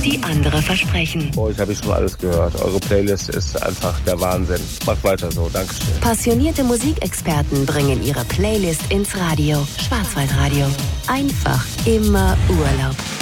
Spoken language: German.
die andere versprechen. Ich habe schon alles gehört. Eure Playlist ist einfach der Wahnsinn. Macht weiter so, Dankeschön. Passionierte Musikexperten bringen ihre Playlist ins Radio. Schwarzwaldradio. Einfach immer Urlaub.